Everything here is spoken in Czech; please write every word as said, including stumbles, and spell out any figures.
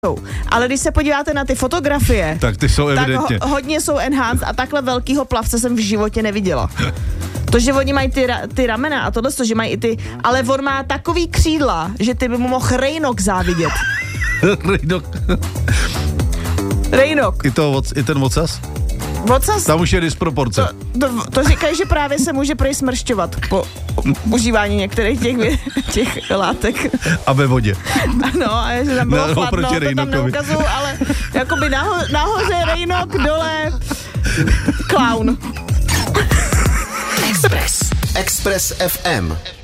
Ale když se podíváte na ty fotografie, tak ty jsou evidentně. Tak ho, hodně jsou enhanced a takhle velkýho plavce jsem v životě neviděla. To, že oni mají ty, ty ramena a tohle, že mají i ty, ale on má takový křídla, že ty by mu mohl Rejnok závidět. Rejnok. Rejnok. I, to, I ten ocas? Vocas? Tam už je disproporce. To, to, to říkají, že právě se může prý smršťovat po užívání některých těch, těch látek. A ve vodě. Ano, a že tam bylo no, chladno, to tam neukazuju, ale jakoby naho, nahoře Rejnok, dole Clown. Express. Express ef em.